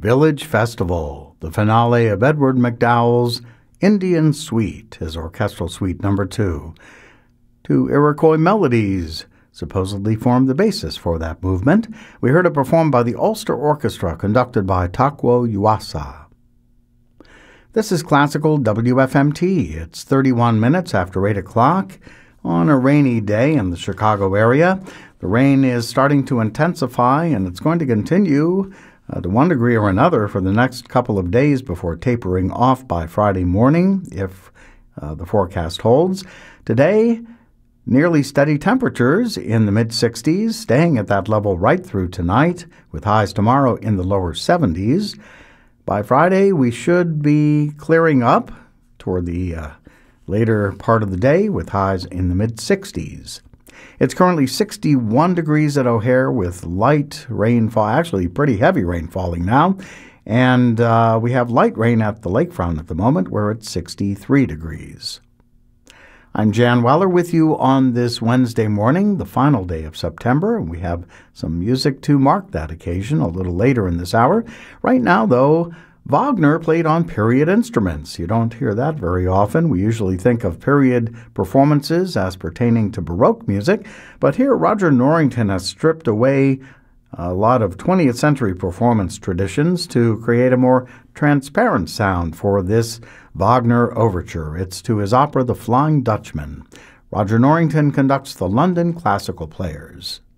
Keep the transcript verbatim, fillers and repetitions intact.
Village Festival, the finale of Edward MacDowell's Indian Suite, his orchestral suite number two. Two Iroquois melodies supposedly formed the basis for that movement. We heard it performed by the Ulster Orchestra, conducted by Takwo Yuasa. This is Classical W F M T. It's thirty-one minutes after eight o'clock on a rainy day in the Chicago area. The rain is starting to intensify, and it's going to continue uh, to one degree or another for the next couple of days before tapering off by Friday morning, if uh, the forecast holds. Today, nearly steady temperatures in the mid sixties, staying at that level right through tonight, with highs tomorrow in the lower seventies. By Friday, we should be clearing up toward the uh, later part of the day with highs in the mid sixties. It's currently sixty-one degrees at O'Hare with light rainfall, actually pretty heavy rain falling now. And uh, we have light rain at the lakefront at the moment, where it's sixty-three degrees. I'm Jan Weller with you on this Wednesday morning, the final day of September, and we have some music to mark that occasion a little later in this hour. Right now, though, Wagner played on period instruments. You don't hear that very often. We usually think of period performances as pertaining to Baroque music, but here Roger Norrington has stripped away a lot of twentieth century performance traditions to create a more transparent sound for this Wagner overture. It's to his opera The Flying Dutchman. Roger Norrington conducts the London Classical Players.